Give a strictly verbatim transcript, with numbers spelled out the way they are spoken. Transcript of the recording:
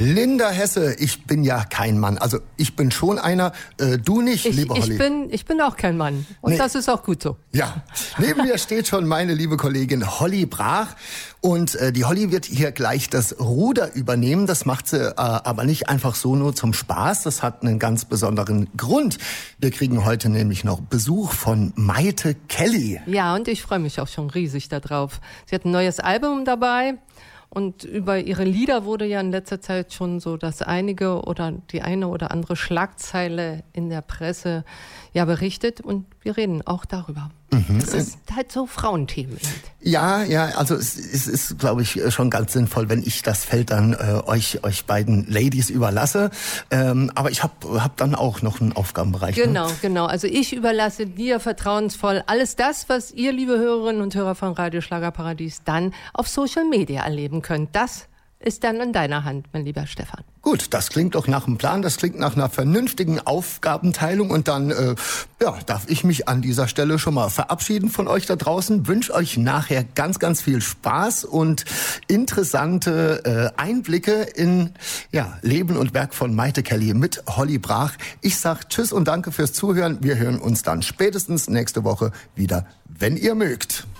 Linda Hesse, ich bin ja kein Mann. Also ich bin schon einer, äh, du nicht, ich, liebe Holly. Ich bin, ich bin auch kein Mann. Und nee. Das ist auch gut so. Ja, neben mir steht schon meine liebe Kollegin Holly Brach. Und äh, die Holly wird hier gleich das Ruder übernehmen. Das macht sie äh, aber nicht einfach so nur zum Spaß. Das hat einen ganz besonderen Grund. Wir kriegen heute nämlich noch Besuch von Mayte Kelly. Ja, und ich freue mich auch schon riesig darauf. Sie hat ein neues Album dabei. Und über ihre Lieder wurde ja in letzter Zeit schon so das einige oder die eine oder andere Schlagzeile in der Presse ja berichtet. Und wir reden auch darüber. Mhm. Das ist halt so Frauenthemen. Ja, ja, also es, es ist, glaube ich, schon ganz sinnvoll, wenn ich das Feld dann äh, euch euch beiden Ladies überlasse. Ähm, aber ich habe hab dann auch noch einen Aufgabenbereich. Genau, ne? genau. Also ich überlasse dir vertrauensvoll alles das, was ihr, liebe Hörerinnen und Hörer von Radio Schlagerparadies, dann auf Social Media erleben könnt. Das ist dann in deiner Hand, mein lieber Stefan. Gut, das klingt doch nach einem Plan, das klingt nach einer vernünftigen Aufgabenteilung und dann äh, ja, darf ich mich an dieser Stelle schon mal verabschieden von euch da draußen, wünsche euch nachher ganz, ganz viel Spaß und interessante äh, Einblicke in ja, Leben und Werk von Mayte Kelly mit Holly Brach. Ich sag Tschüss und danke fürs Zuhören. Wir hören uns dann spätestens nächste Woche wieder, wenn ihr mögt.